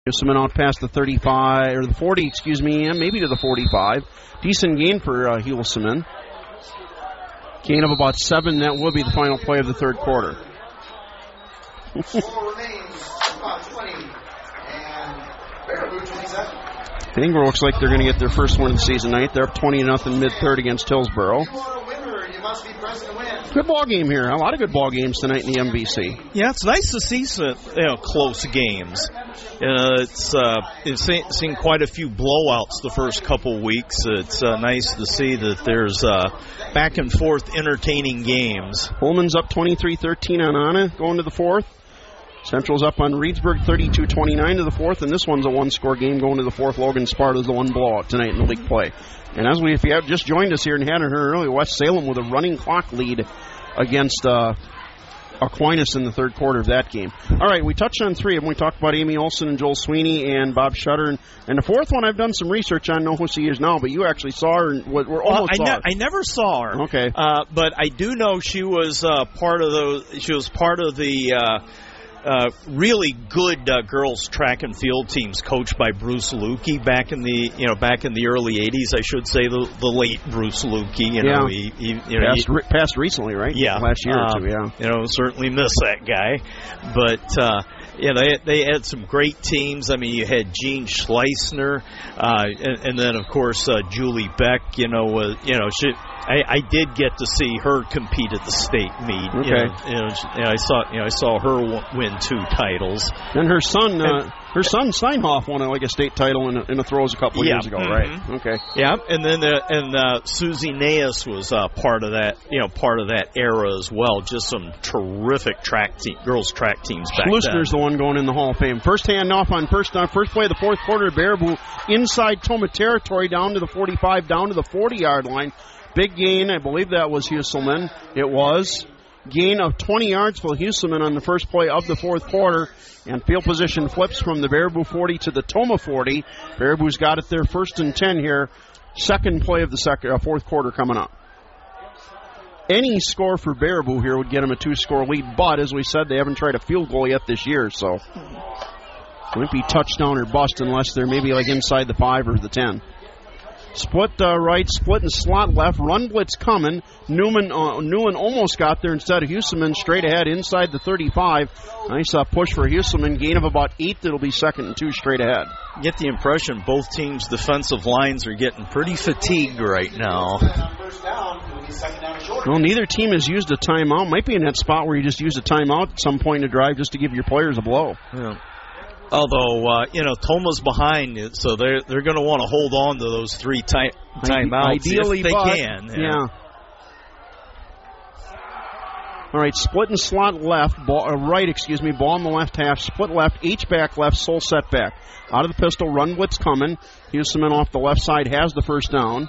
Husselman out past the 35, or the 40, and maybe to the 45. Decent gain for Husselman. Gain of about 7. That will be the final play of the third quarter. Bangor looks like they're going to get their first win of the season tonight. They're up 20-0 mid-third against Hillsboro. Good ball game here. A lot of good ball games tonight in the MVC. Yeah, it's nice to see some close games. It's seen quite a few blowouts the first couple weeks. It's nice to see that there's back and forth entertaining games. Holman's up 23-13 on Anna going to the fourth. Central's up on Reedsburg 32-29 to the fourth, and this one's a one-score game going to the fourth. Logan Sparta's the one blowout tonight in the league play. And if you have just joined us here and hadn't heard earlier, West Salem with a running clock lead against Aquinas in the third quarter of that game. All right, we touched on three of them. We talked about Amy Olson and Joel Sweeney and Bob Shutter. And the fourth one I've done some research on. I don't know who she is now, but you actually saw her. I never saw her. Okay. But I do know she was part of the really good girls track and field teams coached by Bruce Lukey back in the early 80s. I should say the late Bruce Lukey. He passed recently, right? Yeah, last year or two. Yeah, certainly miss that guy. But they had some great teams. I mean, you had Jean Schleisner, and then of course Julie Beck. I did get to see her compete at the state meet. Okay. I saw her win 2 titles. And her son Steinhoff won a state title in the throws a couple of years ago, right? Okay. Yeah, and then Susie Naas was part of that era as well. Just some terrific girls track teams back then. Schlusner's the one going in the Hall of Fame. First hand off on first play of the fourth quarter. Baraboo inside Toma territory down to the 45, down to the 40-yard line. Big gain, I believe that was Husselman. It was. Gain of 20 yards for Husselman on the first play of the fourth quarter. And field position flips from the Baraboo 40 to the Toma 40. Baraboo's got it there, 1st and 10 here. Second play of the fourth quarter coming up. Any score for Baraboo here would get them a 2-score lead. But, as we said, they haven't tried a field goal yet this year. So, it might be touchdown or bust unless they're maybe inside the 5 or the 10. Split right, split and slot left. Run blitz coming. Newman almost got there instead of Husselman. Straight ahead inside the 35. Nice push for Husselman. Gain of about 8. That'll be 2nd and 2 straight ahead. Get the impression both teams' defensive lines are getting pretty fatigued right now. Well, neither team has used a timeout. Might be in that spot where you just use a timeout at some point in the drive just to give your players a blow. Yeah. Although, Toma's behind it, so they're going to want to hold on to those 3 timeouts ideally, if they can. Yeah. All right, split and slot left, ball on the left half, split left, H-back left, sole set back. Out of the pistol, run blitz coming. Husselman off the left side has the first down.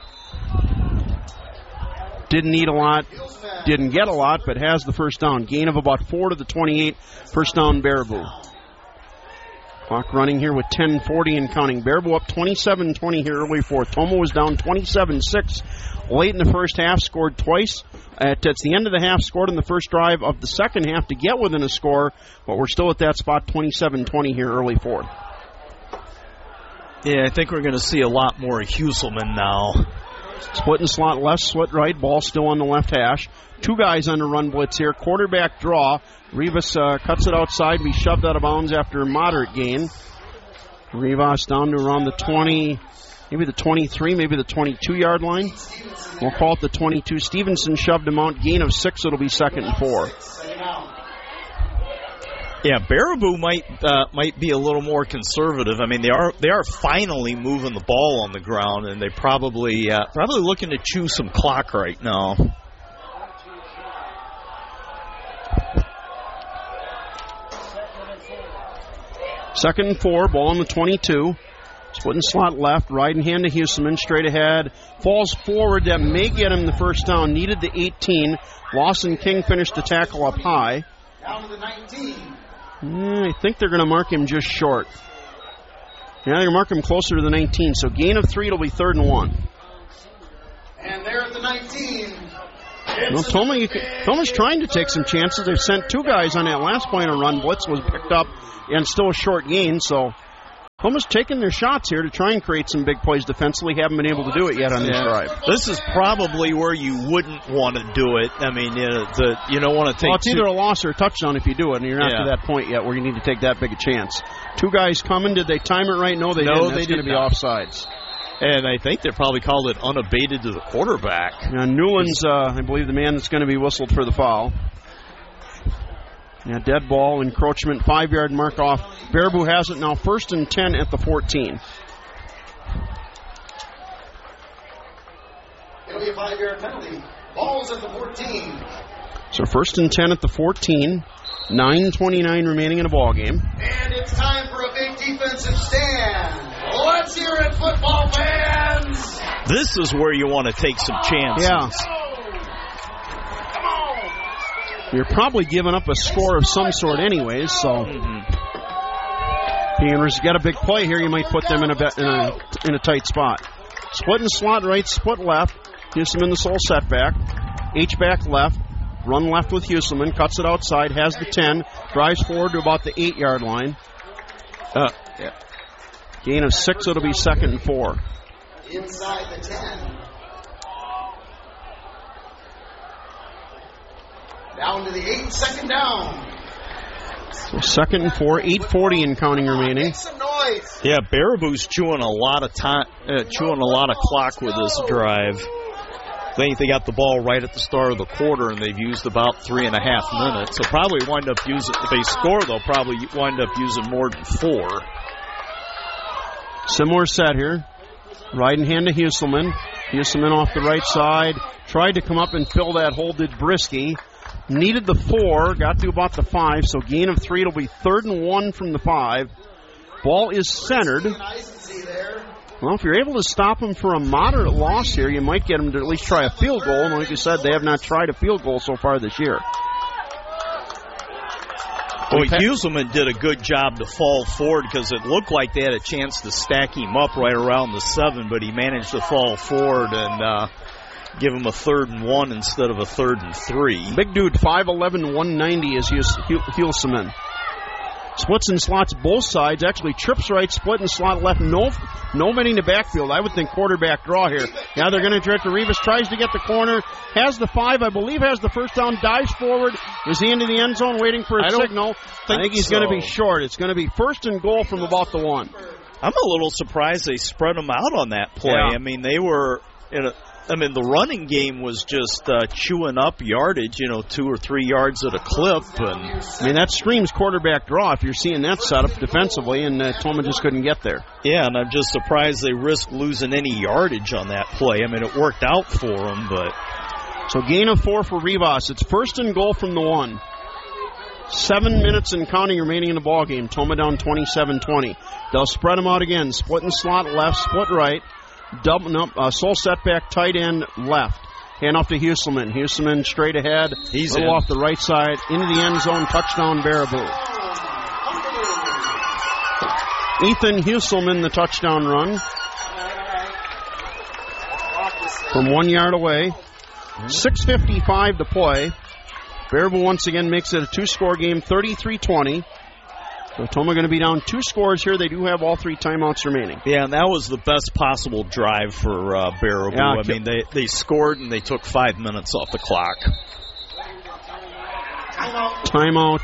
Didn't need a lot, didn't get a lot, but has the first down. Gain of about 4 to the 28, first down Baraboo. Clock running here with 10:40 and counting. Baraboo up 27-20 here early fourth. Toma was down 27-6 late in the first half, scored twice. It's the end of the half, scored in the first drive of the second half to get within a score, but we're still at that spot, 27-20 here early fourth. Yeah, I think we're going to see a lot more Husselman now. Split and slot left, split right, ball still on the left hash. 2 guys on the run blitz here. Quarterback draw. Rivas cuts it outside. We shoved out of bounds after a moderate gain. Rivas down to around the 20, maybe the 23, maybe the 22-yard line. We'll call it the 22. Stevenson shoved him out. Gain of 6. It'll be 2nd and 4. Yeah, Baraboo might be a little more conservative. I mean, they are finally moving the ball on the ground, and they probably looking to chew some clock right now. Second and 4, ball on the 22. Split and slot left, right in hand to Husselman, straight ahead. Falls forward, that may get him the first down. Needed the 18. Lawson King finished the tackle up high. Down to the 19. I think they're going to mark him just short. Yeah, they're going to mark him closer to the 19. So gain of 3, it'll be 3rd and 1. And they're at the 19. Well, Toma's trying to take some chances. They've sent 2 guys on that last point on run. Blitz was picked up and still a short gain, so Almost taking their shots here to try and create some big plays defensively. Haven't been able to do it yet on this drive. This is probably where you wouldn't want to do it. I mean, you don't want to take. Well, it's either a loss or a touchdown if you do it, and you're not to that point yet where you need to take that big a chance. Two guys coming. Did they time it right? No, they didn't. That's going to be offsides. And I think they probably called it unabated to the quarterback. Now, Newland's, I believe, the man that's going to be whistled for the foul. Yeah, dead ball, encroachment, 5-yard mark off. Baraboo has it now 1st and 10 at the 14. It'll be a 5-yard penalty. Ball's at the 14. So 1st and 10 at the 14. 9:29 remaining in the ball game. And it's time for a big defensive stand. Let's hear it, football fans. This is where you want to take some chances. Yeah. You're probably giving up a score of some sort anyways, so Beaners got a big play here. You might put them in a tight spot. Split and slot right, split left. Husselman in the sole setback. H-back left. Run left with Husselman. Cuts it outside. Has the 10. Drives forward to about the 8-yard line. Gain of 6. It'll be 2nd and 4. Inside the 10. Down to the 8, 2nd down. So 2nd and 4, 8:40 and counting remaining. Make some noise. Yeah, Baraboo's chewing a lot of time, chewing a lot of clock with this drive. I think they got the ball right at the start of the quarter, and they've used about 3.5 minutes. They'll probably wind up using, if they score, they'll probably wind up using more than 4. Similar set here. Right in hand to Husselman. Husselman off the right side. Tried to come up and fill that hole, did Brisky. Needed the 4, got to about the 5, so gain of 3. It'll be 3rd and 1 from the 5. Ball is centered. Well, if you're able to stop them for a moderate loss here, you might get them to at least try a field goal. And like you said, they have not tried a field goal so far this year. Well, Husselman did a good job to fall forward because it looked like they had a chance to stack him up right around the 7, but he managed to fall forward and give him a 3rd and 1 instead of a 3rd and 3. Big dude, 5'11", 190 is Husselman. Splits and slots both sides. Actually trips right, split and slot left. No men in the backfield. I would think quarterback draw here. Now they're going to direct to Rivas. Tries to get the corner. Has the 5. I believe has the 1st down. Dives forward. Is he into the end zone waiting for a signal? I think he's going to be short. It's going to be 1st and goal from about the 1. I'm a little surprised they spread them out on that play. Yeah. I mean, they were the running game was just chewing up yardage, 2 or 3 yards at a clip. And I mean, that screams quarterback draw if you're seeing that setup defensively, and Toma just couldn't get there. Yeah, and I'm just surprised they risked losing any yardage on that play. I mean, it worked out for them, but... So gain of 4 for Rivas. It's 1st and goal from the 1. 7 minutes and counting remaining in the ball game. Toma down 27-20. They'll spread them out again. Split and slot left, split right. Doubling up, sole setback, tight end left. Hand off to Husselman. Husselman straight ahead. He's a little off the right side. Into the end zone. Touchdown, Baraboo. Ethan Husselman, the touchdown run. From 1 yard away. 6:55 to play. Baraboo once again makes it a 2-score game, 33-20. So Toma going to be down 2 scores here. They do have all 3 timeouts remaining. Yeah, and that was the best possible drive for Baraboo. Yeah, I mean, they scored and they took 5 minutes off the clock. Timeout.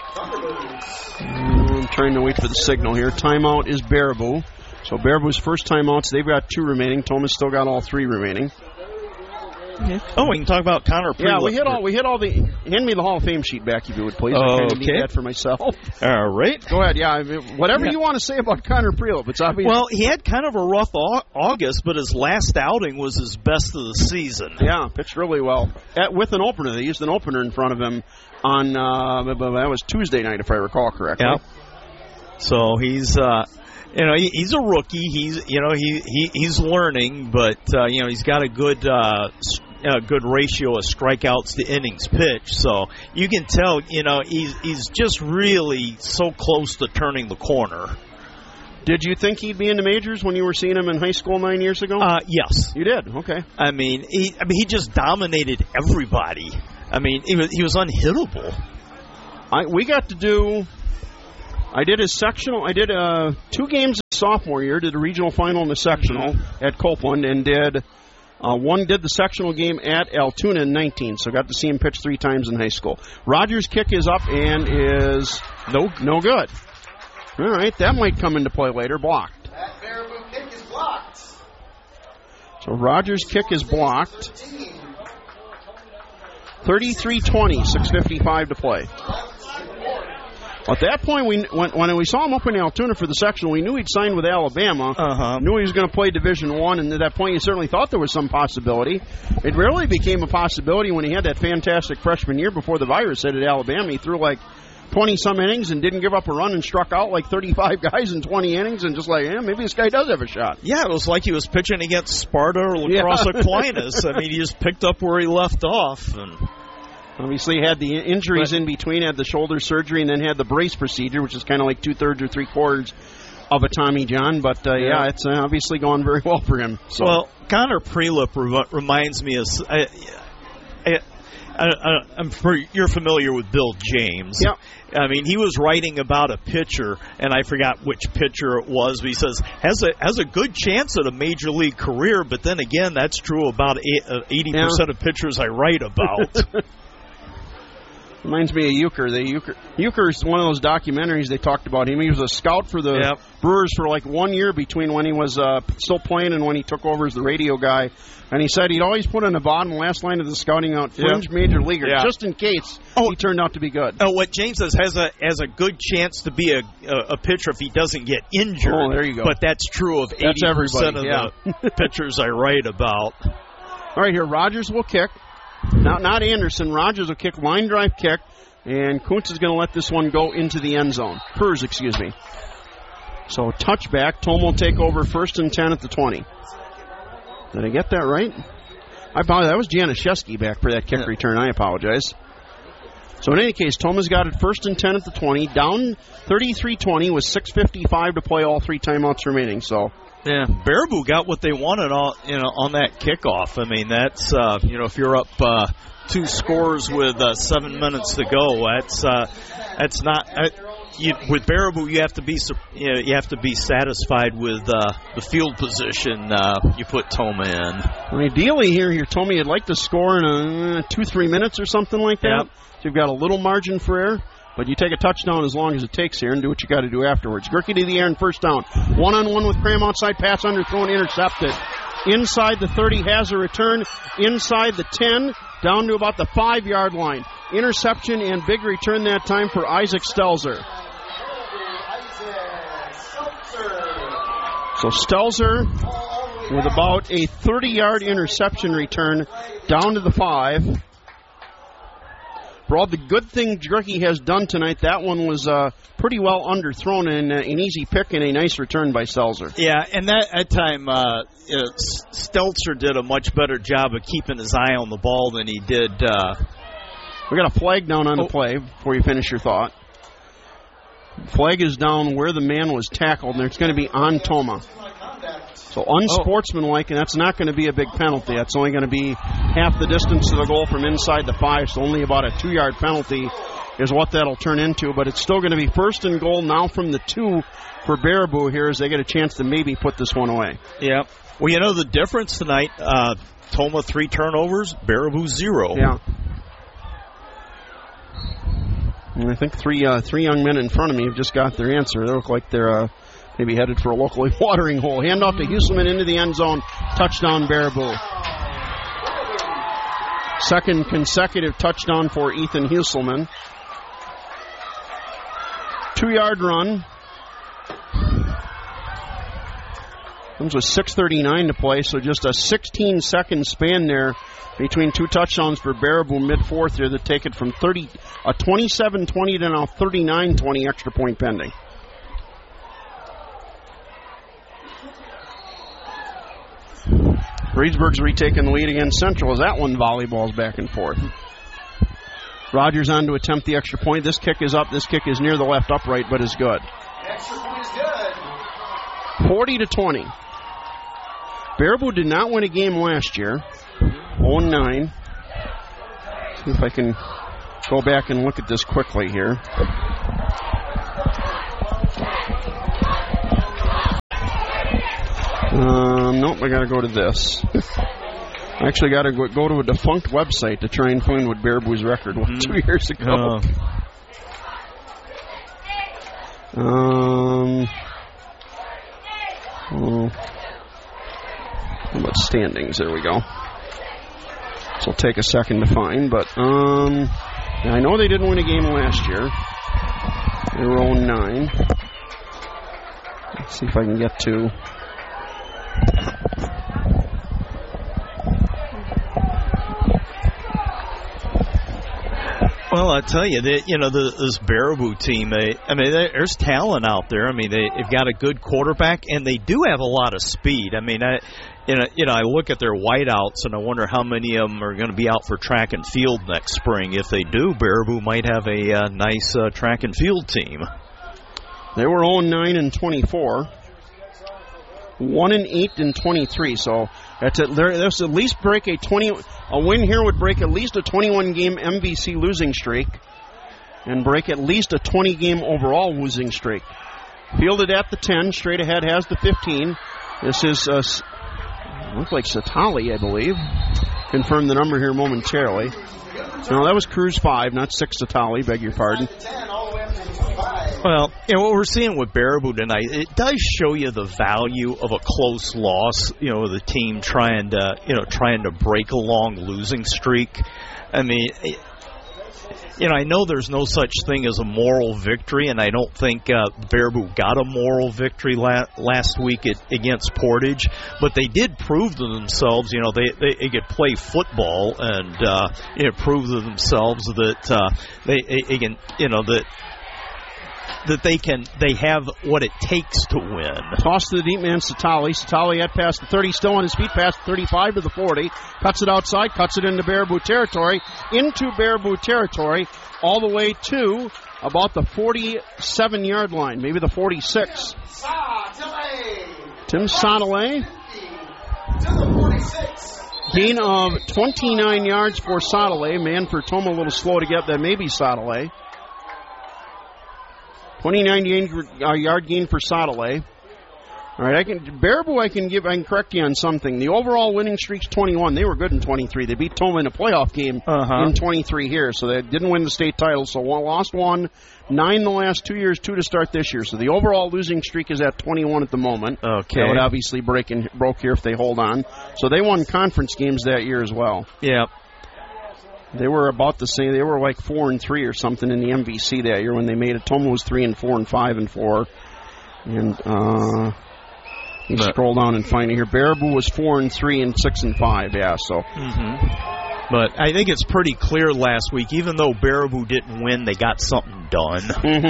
I'm trying to wait for the signal here. Timeout is Baraboo. So Baraboo's first timeouts, they've got 2 remaining. Toma's still got all 3 remaining. Oh, we can talk about Connor Prelip. Yeah, we hit all the... Hand me the Hall of Fame sheet back, if you would, please. I kind of need that for myself. All right. Go ahead, yeah. Whatever you want to say about Connor Prelip, it's obvious. Well, he had kind of a rough August, but his last outing was his best of the season. Yeah, pitched really well. With an opener. They used an opener in front of him on... that was Tuesday night, if I recall correctly. Yeah. So he's... he's a rookie. He's learning, but he's got a good ratio of strikeouts to innings pitched. So you can tell, he's just really so close to turning the corner. Did you think he'd be in the majors when you were seeing him in high school 9 years ago? Yes. You did? Okay. I mean, he just dominated everybody. I mean, he was unhittable. We got to do I did his sectional. I did 2 games his sophomore year. Did a regional final and a sectional at Copeland, and did the sectional game at Altoona in 19. So got to see him pitch 3 times in high school. Rogers' kick is up and is no good. All right, that might come into play later. Blocked. That Baraboo kick is blocked. So Rogers' kick is blocked. 33-20, 6:55 to play. At that point, when we saw him up in Altoona for the sectional, we knew he'd signed with Alabama. Knew he was going to play Division I, and at that point, you certainly thought there was some possibility. It really became a possibility when he had that fantastic freshman year before the virus hit at Alabama. He threw like 20-some innings and didn't give up a run and struck out like 35 guys in 20 innings, and just like, maybe this guy does have a shot. Yeah, it was like he was pitching against Sparta or La Crosse Aquinas. I mean, he just picked up where he left off. And obviously, he had the injuries in between, had the shoulder surgery, and then had the brace procedure, which is kind of like 2/3 or 3/4 of a Tommy John. But, it's obviously gone very well for him. So. Well, Connor Prelip reminds me of... you're familiar with Bill James. Yep. I mean, he was writing about a pitcher, and I forgot which pitcher it was, but he says, has a good chance at a major league career, but then again, that's true about 80% of pitchers I write about. Reminds me of Euchre. Euchre is one of those documentaries they talked about him. He was a scout for the Brewers for like 1 year between when he was still playing and when he took over as the radio guy. And he said he'd always put on the bottom last line of the scouting out fringe major leaguer just in case he turned out to be good. What James says has a good chance to be a pitcher if he doesn't get injured. Oh, there you go. But that's true of 80% of the pitchers I write about. All right, here Rogers will kick. Not Anderson. Rogers will kick, line drive kick, and Kuntz is going to let this one go into the end zone. Hers, excuse me. So touchback. Tom will take over 1st and 10 at the 20. Did I get that right? I apologize. That was Januszewski back for that kick return. I apologize. So in any case, Toma's got it 1st and 10 at the 20. Down 33-20 with 6:55 to play, all 3 timeouts remaining. So. Yeah, Baraboo got what they wanted on that kickoff. I mean, that's if you're up 2 scores with 7 minutes to go, that's not with Baraboo. You have to be satisfied with the field position you put Toma in. Well, ideally, here Toma, you'd like to score in 2-3 minutes or something like that. Yep. So you've got a little margin for error. But you take a touchdown as long as it takes here and do what you got to do afterwards. Gerke to the air and 1st down. 1-on-1 with Cram outside. Pass underthrown, intercepted. Inside the 30 has a return. Inside the 10, down to about the 5-yard line. Interception and big return that time for Isaac Stelzer. So Stelzer with about a 30-yard interception return down to the 5. For all the good thing Gerke has done tonight, that one was pretty well underthrown and an easy pick and a nice return by Stelzer. Yeah, and that time Stelzer did a much better job of keeping his eye on the ball than he did. We got a flag down on the play before you finish your thought. Flag is down where the man was tackled, and it's going to be on Toma. So unsportsmanlike, and that's not going to be a big penalty. That's only going to be half the distance to the goal from inside the 5, so only about a 2-yard penalty is what that'll turn into. But it's still going to be 1st and goal now from the 2 for Baraboo here as they get a chance to maybe put this one away. Yeah. Well, the difference tonight, Toma 3 turnovers, Baraboo 0. Yeah. And I think three young men in front of me have just got their answer. They look like they're maybe headed for a locally watering hole. Handoff to Husselman into the end zone. Touchdown, Baraboo. 2nd consecutive touchdown for Ethan Husselman. 2-yard run. Comes with 6:39 to play, so just a 16-second span there between 2 touchdowns for Baraboo mid-4th here that take it from 27-20 to now 39-20, extra point pending. Reedsburg's retaking the lead against Central as that one volleyballs back and forth. Rogers on to attempt the extra point. This kick is up. This kick is near the left upright, but is good. Extra point is good. 40-20. Baraboo did not win a game last year. 0-9. See if I can go back and look at this quickly here. I got to go to this. I actually got to go to a defunct website to try and find what Baraboo's record was 2 years ago. How about standings? There we go. So it'll take a second to find, but I know they didn't win a game last year. They were 0-9. Let's see if I can get to. Well, I tell you, this Baraboo team, there's talent out there. I mean, they've got a good quarterback, and they do have a lot of speed. I mean, I look at their whiteouts, and I wonder how many of them are going to be out for track and field next spring. If they do, Baraboo might have a nice track and field team. They were 0-9-24, 1-8-23. So that's at least break a win here would break at least a 21-game MVC losing streak, and break at least a 20-game overall losing streak. Fielded at the 10, straight ahead has the 15. This is looks like Satali, I believe. Confirm the number here momentarily. No, that was Cruz 5, not 6 Satali, beg your pardon. Well, what we're seeing with Baraboo tonight, it does show you the value of a close loss, the team trying to break a long losing streak. I mean, I know there's no such thing as a moral victory, and I don't think Baraboo got a moral victory last week against Portage, but they did prove to themselves, they could play football and prove to themselves that they have what it takes to win. Toss to the deep man, Satali. Satali at past the 30, still on his feet, past the 35 to the 40. Cuts it outside, cuts it into Baraboo territory, all the way to about the 47-yard line, maybe the 46. Tim Satale. Gain of 29 yards for Satale. Manford Toma a little slow to get that, maybe Satale. 29-yard gain for Satale. All right, Baraboo, I can correct you on something. The overall winning streak's 21. They were good in 23. They beat Toma in a playoff game in 23 here, so they didn't win the state title. So lost 1, 9 the last 2 years, 2 to start this year. So the overall losing streak is at 21 at the moment. Okay. That would obviously broke here if they hold on. So they won conference games that year as well. Yeah. They were about the same. They were like 4-3 or something in the MVC that year when they made it. Toma was 3-4 and 5-4. And you scroll down and find it here. Baraboo was 4-3 and 6-5. Yeah, so. But I think it's pretty clear last week, even though Baraboo didn't win, they got something done.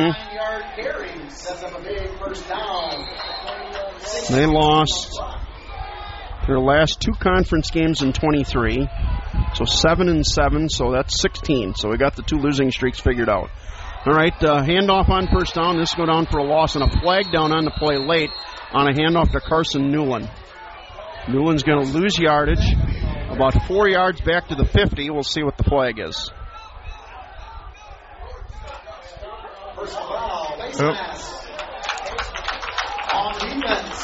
They lost their last 2 conference games in 23. So 7-7, so that's 16. So we got the 2 losing streaks figured out. All right, handoff on first down. This will go down for a loss and a flag down on the play late on a handoff to Carson Newland. Newland's going to lose yardage, about 4 yards back to the 50. We'll see what the flag is. First foul, base pass. On defense.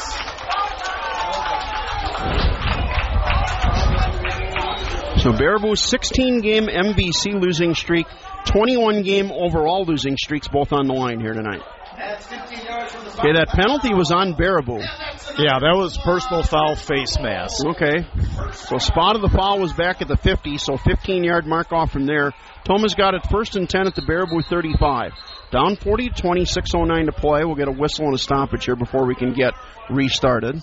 So Baraboo's 16-game MVC losing streak, 21-game overall losing streaks, both on the line here tonight. Okay, that penalty was on Baraboo. Yeah, that was personal foul face mask. Okay. So spot of the foul was back at the 50, so 15-yard mark off from there. Toma's got it 1st and 10 at the Baraboo 35. Down 40-20, 6:09 to play. We'll get a whistle and a stoppage here before we can get restarted.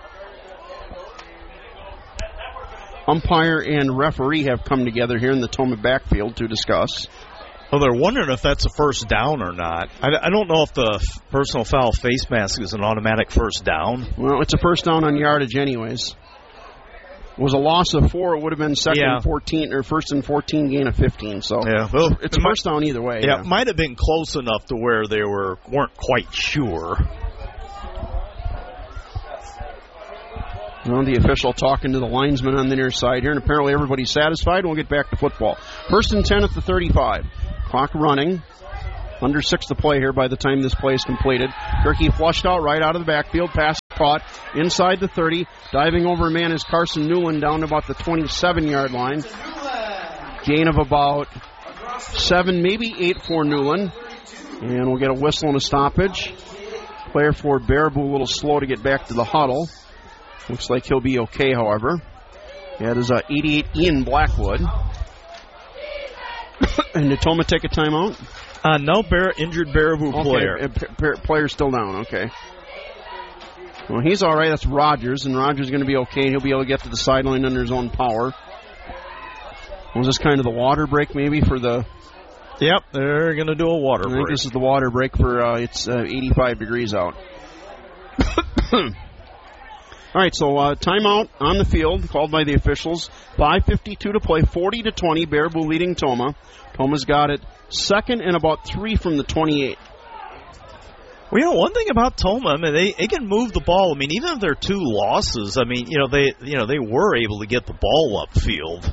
Umpire and referee have come together here in the Toma backfield to discuss. Well, they're wondering if that's a first down or not. I don't know if the personal foul face mask is an automatic first down. Well, it's a first down on yardage anyways. It was a loss of 4. It would have been 1st and 14, gain of 15. So well, it's a first down either way. Yeah, it might have been close enough to where they weren't quite sure. Well, the official talking to the linesman on the near side here, and apparently everybody's satisfied. We'll get back to football. 1st and 10 at the 35. Clock running. Under 6 to play here by the time this play is completed. Kirky flushed out right out of the backfield. Pass caught inside the 30. Diving over a man is Carson Newland down to about the 27-yard line. Gain of about 7, maybe 8 for Newland. And we'll get a whistle and a stoppage. Player for Baraboo a little slow to get back to the huddle. Looks like he'll be okay, however. That is 88 Ian Blackwood. And did Toma take a timeout? No, injured Baraboo player. Player's still down, okay. Well, he's all right. That's Rogers, and Rogers is going to be okay. He'll be able to get to the sideline under his own power. Was this kind of the water break maybe for the... Yep, they're going to do a water break. I think this is the water break for it's 85 degrees out. All right, so timeout on the field called by the officials. 5:52 to play, 40-20. Baraboo leading Toma. Toma's got it second and about 3 from the 28. Well, one thing about Toma, I mean, they can move the ball. I mean, even if they're 2 losses, I mean, they were able to get the ball upfield.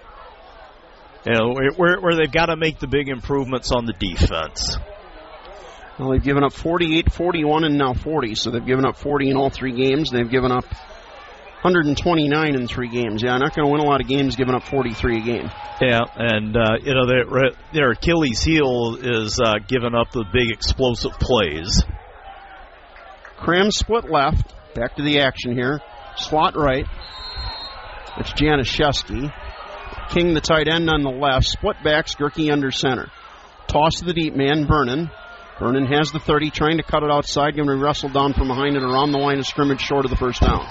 Where they've got to make the big improvements on the defense. Well, they've given up 48, 41, and now 40. So they've given up 40 in all 3 games. They've given up 129 in 3 games. Yeah, not going to win a lot of games giving up 43 a game. Yeah, and, their Achilles heel is giving up the big explosive plays. Cram split left. Back to the action here. Slot right. It's Januszewski. King, the tight end, on the left. Split backs, Gerke under center. Toss to the deep man, Vernon. Vernon has the 30, trying to cut it outside. Going to be wrestled down from behind and around the line of scrimmage, short of the first down.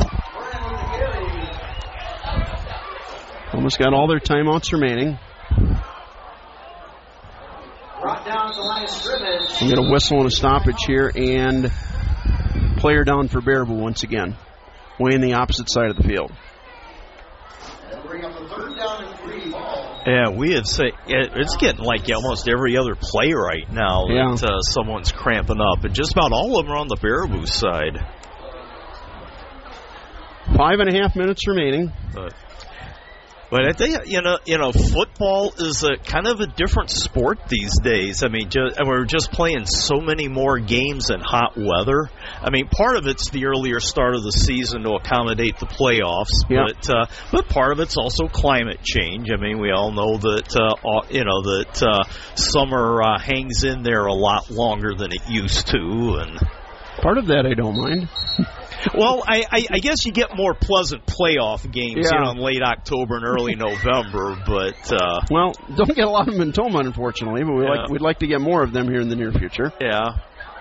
Almost got all their timeouts remaining. Brought down the line of scrimmage. We'll get a whistle and a stoppage here, and player down for Baraboo once again. Way in the opposite side of the field. Bring up a 3rd down and 3 ball. Yeah, we have said it's getting like almost every other play right now that someone's cramping up, and just about all of them are on the Baraboo side. 5.5 minutes remaining. But I think football is a kind of a different sport these days. I mean, we're just playing so many more games in hot weather. I mean, part of it's the earlier start of the season to accommodate the playoffs, but part of it's also climate change. I mean, we all know that summer hangs in there a lot longer than it used to, and part of that I don't mind. Well, I guess you get more pleasant playoff games in late October and early November, but well, don't get a lot of them in Toma, unfortunately, but we'd like to get more of them here in the near future. Yeah.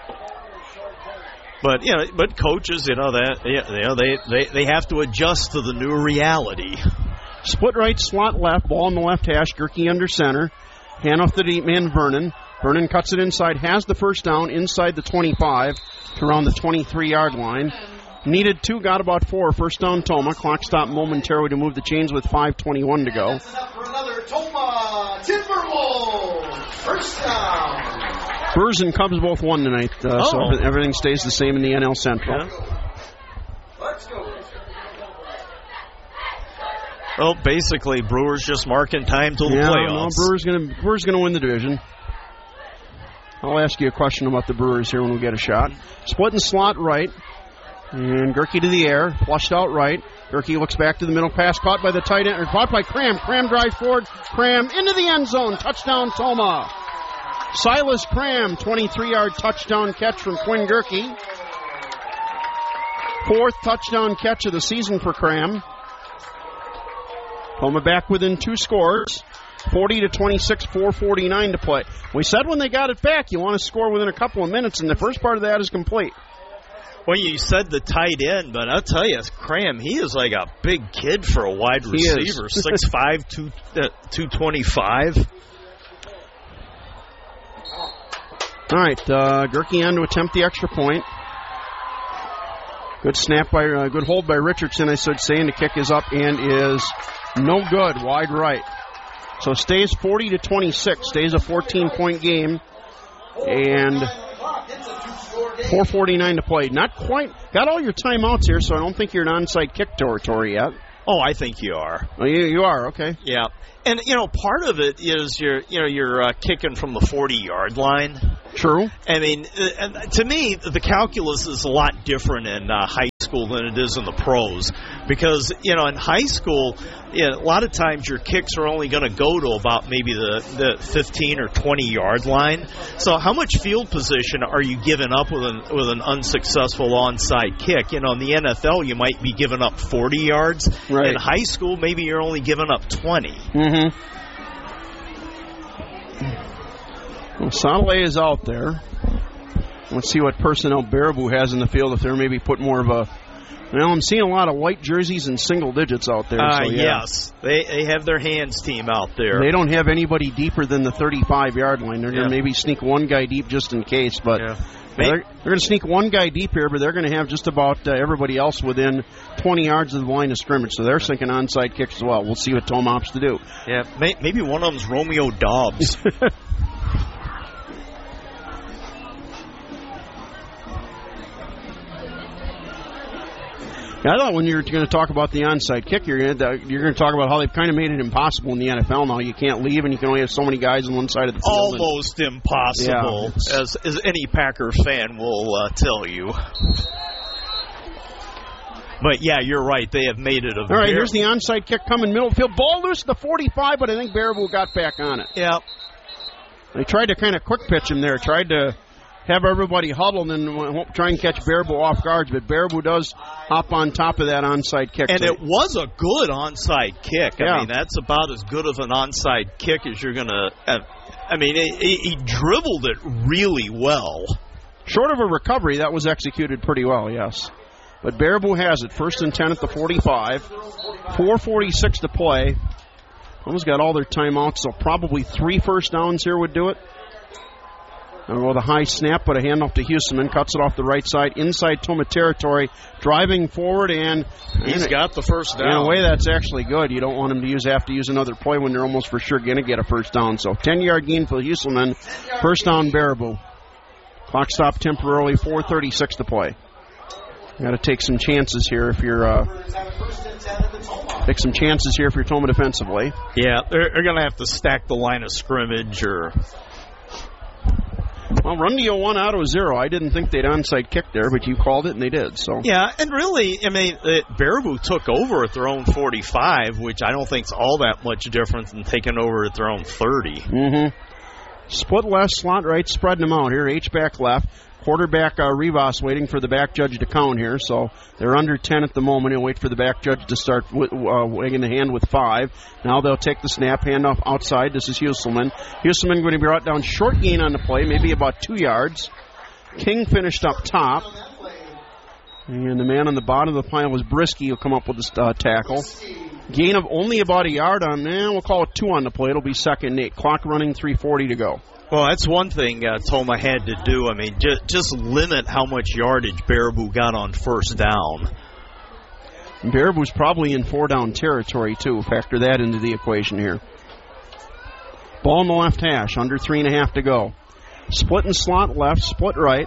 But but coaches, they have to adjust to the new reality. Split right, slot left, ball in the left hash, Gerke under center. Hand off the deep man, Vernon. Vernon cuts it inside, has the first down inside the 25 to around the 23-yard line. Needed 2, got about 4. First down, Toma. Clock stopped momentarily to move the chains with 5:21 to go. For another Toma Timberwolves. First down. Brewers and Cubs both won tonight, so everything stays the same in the NL Central. Yeah. Let's go. Well, basically, Brewers just marking time till the playoffs. No, Brewers gonna win the division. I'll ask you a question about the Brewers here when we get a shot. Split and slot right. And Gerke to the air. Flushed out right. Gerke looks back to the middle. Pass caught by the tight end. Or caught by Cram. Cram drives forward. Cram into the end zone. Touchdown, Toma. Silas Cram, 23-yard touchdown catch from Quinn Gerke. 4th touchdown catch of the season for Cram. Toma back within 2 scores. 40-26, 4:49 to play. We said when they got it back, you want to score within a couple of minutes, and the first part of that is complete. Well, you said the tight end, but I'll tell you, Cram, he is like a big kid for a wide receiver. 6'5", 225. All right, Gerke on to attempt the extra point. Good snap good hold by Richardson, I should say, and the kick is up and is no good, wide right. So stays 40-26, stays a 14-point game, and 4:49 to play. Not quite. Got all your timeouts here, so I don't think you're in onside kick territory yet. Oh, I think you are. Oh, you are, okay. Yeah. And, part of it is you're kicking from the 40-yard line. True. I mean, to me, the calculus is a lot different in high school than it is in the pros. Because, in high school, a lot of times your kicks are only going to go to about maybe the 15 or 20-yard line. So how much field position are you giving up with an unsuccessful onside kick? In the NFL, you might be giving up 40 yards. Right. In high school, maybe you're only giving up 20. Mm-hmm. Well, Sonale is out there. Let's see what personnel Baraboo has in the field, if they're maybe put more of a... Well, I'm seeing a lot of white jerseys and single digits out there. So yeah. Yes, they have their hands team out there. They don't have anybody deeper than the 35-yard line. They're going to maybe sneak one guy deep just in case, but they're going to sneak one guy deep here, but they're going to have just about everybody else within 20 yards of the line of scrimmage, so they're thinking onside kicks as well. We'll see what Toma opts to do. Yeah, maybe one of them's Romeo Dobbs. I thought when you're going to talk about the onside kick, you're going to talk about how they've kind of made it impossible in the NFL now. You can't leave, and you can only have so many guys on one side of the field. Almost impossible, as any Packer fan will tell you. But, yeah, you're right. They have made it a... All right, here's the onside kick coming middle of the field. Ball loose at the 45, but I think Baraboo got back on it. Yeah. They tried to kind of quick pitch him there, tried to have everybody huddled and try and catch Baraboo off guards, but Baraboo does hop on top of that onside kick. And it was a good onside kick. Yeah. I mean, that's about as good of an onside kick as you're going to... he dribbled it really well. Short of a recovery, that was executed pretty well, yes. But Baraboo has it. 1st and 10 at the 45. 4:46 to play. Almost got all their timeouts, so probably 3 first downs here would do it. With a high snap, but a handoff to Huseman. Cuts it off the right side, inside Toma territory, driving forward, and he's got the first down. In a way, that's actually good. You don't want him to have to use another play when they're almost for sure going to get a first down. So 10-yard gain for Huseman. First down, Baraboo. Clock stopped temporarily, 4:36 to play. You got to take some chances here if you're Toma defensively. Yeah, they're going to have to stack the line of scrimmage or. Well, run to 1 out of 0. I didn't think they'd onside kick there, but you called it and they did. So yeah, and really, Baraboo took over at their own 45, which I don't think's all that much different than taking over at their own 30. Mm-hmm. Split left, slot right, spreading them out here. H-back left. Quarterback Rivas waiting for the back judge to count here, so they're under 10 at the moment. He'll wait for the back judge to start wagging the hand with 5. Now they'll take the snap, handoff outside. This is Huselman. Huselman going to be brought down, short gain on the play, maybe about 2 yards. King finished up top. And the man on the bottom of the pile was Brisky, who'll come up with this tackle. Gain of only about a yard on, we'll call it 2 on the play. It'll be 2nd and 8. Clock running, 3:40 to go. Well, that's one thing Toma had to do. I mean, just limit how much yardage Baraboo got on first down. Baraboo's probably in 4-down territory, too. Factor that into the equation here. Ball in the left hash, under 3.5 to go. Split and slot left, split right.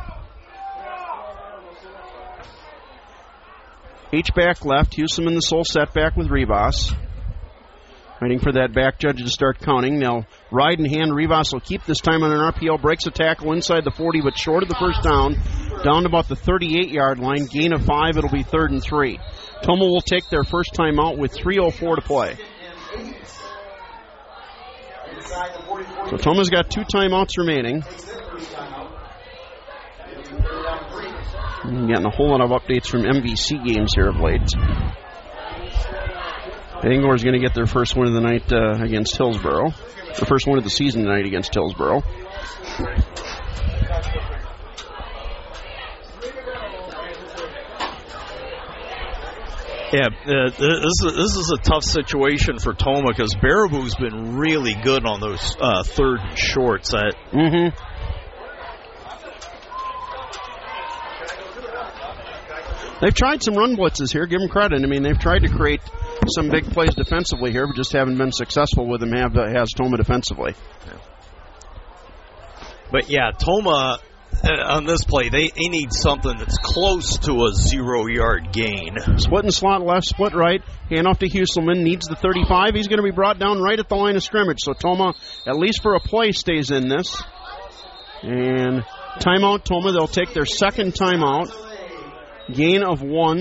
H-back left, Houston in the sole setback with Rivas. Waiting for that back judge to start counting. Now, ride in hand. Rivas will keep this time on an RPO. Breaks a tackle inside the 40, but short of the first down. Down to about the 38-yard line. Gain of 5. It'll be 3rd and 3. Toma will take their first time out with 3:04 to play. So Toma's got 2 timeouts remaining. I'm getting a whole lot of updates from MVC games here of late. Bangor's going to get their first win of the night against Hillsboro. The first win of the season tonight against Hillsboro. Yeah, this is a tough situation for Toma because Baraboo's been really good on those 3rd and shorts. They've tried some run blitzes here. Give them credit. I mean, they've tried to create some big plays defensively here, but just haven't been successful with them. Has Toma defensively. But yeah, Toma on this play, they need something that's close to a 0-yard gain. Split and slot left, split right. Hand off to Huselman. Needs the 35. He's going to be brought down right at the line of scrimmage. So Toma, at least for a play, stays in this. And timeout, Toma. They'll take their second timeout. Gain of 1.